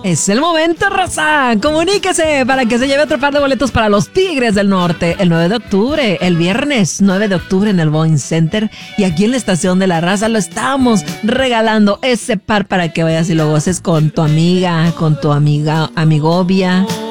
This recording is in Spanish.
Es el momento, raza. Comuníquese para que se lleve otro par de boletos para los Tigres del Norte el 9 de octubre, el viernes 9 de octubre en el Boeing Center. Y aquí en la Estación de la Raza lo estamos regalando ese par para que vayas y lo goces con tu amiga, amigovia,